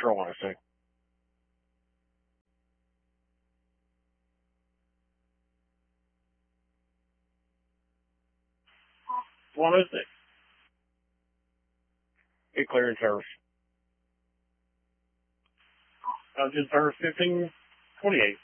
Patrol, I say. What is it? Get clearance service. Just service 1528.